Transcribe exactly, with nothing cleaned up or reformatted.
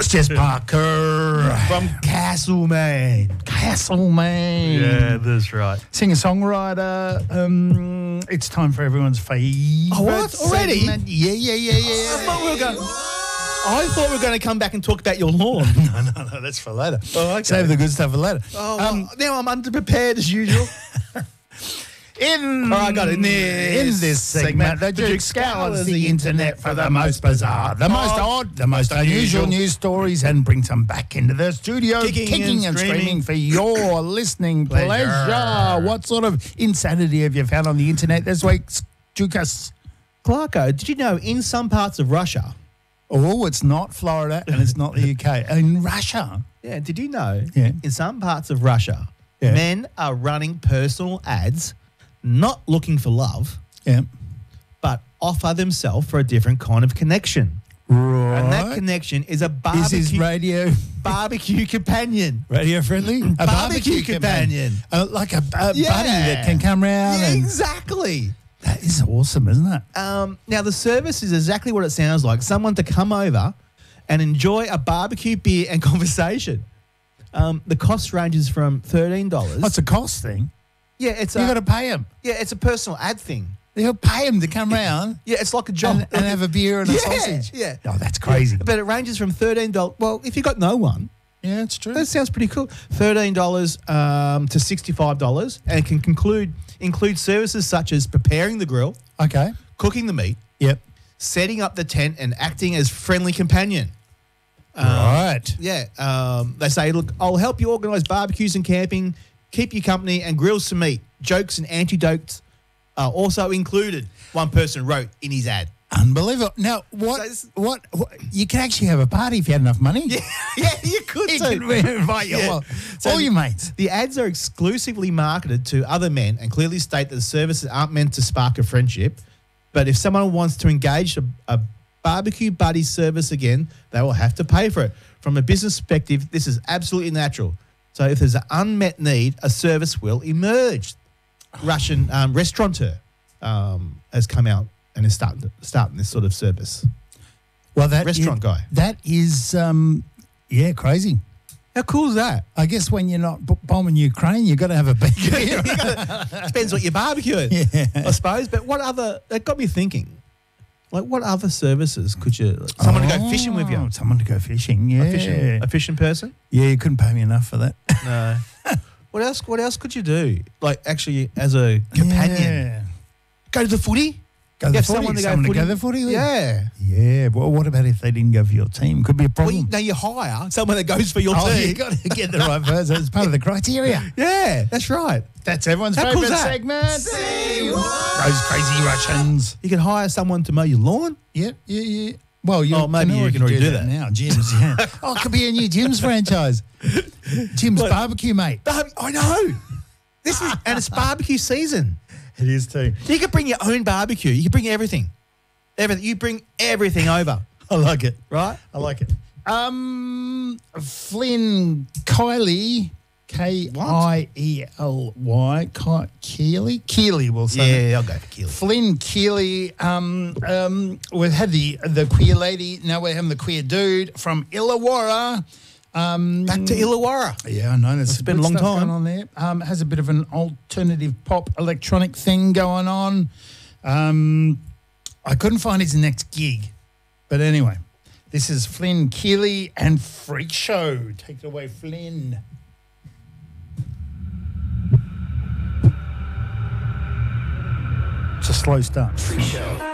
was Jess Parker From Castlemaine. Castlemaine. Yeah, that's right. Singer-songwriter. Um, it's time for everyone's favourite Oh, what? Already? segment. Yeah, yeah, yeah, yeah. I thought we were going. I thought we were going to come back and talk about your lawn. No, no, no, that's for later. Oh, okay. Save the good stuff for later. Oh, well, now I'm underprepared as usual. In, All right, got it. In this in this segment, the Duke scours the internet for the most bizarre, the most odd, the most unusual news stories and brings them back into the studio, Kicking kicking, and and, screaming. screaming for your listening pleasure. Pleasure. What sort of insanity have you found on the internet this week, Dukas? Clarko, did you know in some parts of Russia? Oh, it's not Florida and it's not the U K. In Russia. Yeah, did you know Yeah. in some parts of Russia, Yeah. men are running personal ads, not looking for love, Yeah. but offer themselves for a different kind of connection. Right. And that connection is a Is barbecue, his radio barbecue companion. radio friendly? A Barbecue companion. Uh, like a, a Yeah. buddy that can come round. Yeah, and exactly. that is awesome, isn't it? Um, now, the service is exactly what it sounds like. Someone to come over and enjoy a barbecue, beer and conversation. Um, the cost ranges from thirteen dollars. What's the cost thing? Yeah, it's You a, got to pay him. yeah, it's a personal ad thing. You'll pay him to come round Yeah, it's like a job. and, and have a beer and a Yeah, sausage. yeah. Oh, that's crazy. But it ranges from thirteen dollars. Well, if you got no one, Yeah, it's true. that sounds pretty cool. thirteen dollars um, to sixty-five dollars, and it can conclude include services such as preparing the grill, Okay. cooking the meat, Yep. setting up the tent, and acting as friendly companion. Um, right. Yeah. Um, they say, look, I'll help you organise barbecues and camping, keep you company, and grills to meet. Jokes and antidotes are also included, one person wrote in his ad. Unbelievable. Now, what, So this- what, what, you can actually have a party if you had enough money. Yeah, yeah, you could You too. can invite your, Yeah. all, So all the- your mates. The ads are exclusively marketed to other men and clearly state that the services aren't meant to spark a friendship. But if someone wants to engage a, a barbecue buddy service again, they will have to pay for it. From a business perspective, this is absolutely natural. So if there's an unmet need, a service will emerge. Russian um, restaurateur um, has come out and is starting starting this sort of service. Well, that Restaurant yeah, guy. That is, um, yeah, crazy. How cool is that? I guess when you're not b- bombing Ukraine, you've got to have a beer. Depends what you're barbecuing, Yeah. I suppose. But what other, it got me thinking, like what other services could you, like, someone to go fishing with you? Oh, Someone to go fishing, yeah. A fishing, a fishing person? Yeah, you couldn't pay me enough for that. No. What else, what else could you do? Like actually as a companion? Yeah. Go to the footy? Go You to the have footy. someone to go Someone footy? to go to the footy with? Yeah. Yeah. Well, what about if they didn't go for your team? Could be a Well, problem. you, now you hire someone that goes for your oh, team. you got to get the right person. It's part of the criteria. Yeah, that's right. That's everyone's How cool favourite is that? segment. Those crazy Russians. You can hire someone to mow your lawn. Yeah, yeah, yeah. Well, you Oh, maybe you can already do that. now. Gyms, yeah. Oh, it could be a new Gyms franchise. Jim's What? Barbecue, mate. Barbe- I know. This is, and it's barbecue season. It is too. You can bring your own barbecue. You can bring everything. Everything. You bring everything over, I like it. right? I like it. Um, Flynn Kiley, K I E L Y, Ki- Keely? Keely, we'll say. Yeah, I'll go for Keely. Flynn Keely, um, um, we've had the the queer lady, now we're having the queer dude from Illawarra. Um, Back to Illawarra. Yeah, I know. There's It's been a good long stuff time. going on there. Um, has a bit of an alternative pop electronic thing going on. Um, I couldn't find his next gig. But anyway, this is Flynn Keely and Freak Show. Take it away, Flynn. It's a slow start. Freak Show.